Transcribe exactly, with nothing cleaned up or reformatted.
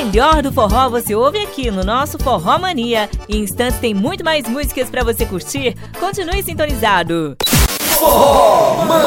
melhor do forró você ouve aqui no nosso Forró Mania. Em instantes tem muito mais músicas pra você curtir. Continue sintonizado. Forró Mania.